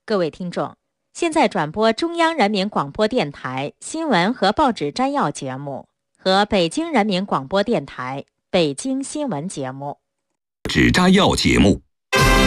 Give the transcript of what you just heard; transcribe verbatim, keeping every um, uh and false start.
各位听众，现在转播中央人民广播电台新闻和报纸摘要节目和北京人民广播电台北京新闻节目。 纸摘要节目。